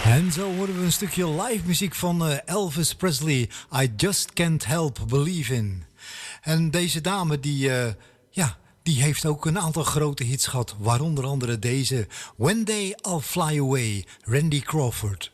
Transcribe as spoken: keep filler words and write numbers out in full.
En zo horen we een stukje live muziek van uh, Elvis Presley. I Just Can't Help Believin'. En deze dame die, uh, ja, die heeft ook een aantal grote hits gehad. Waaronder andere deze One Day I'll Fly Away, Randy Crawford.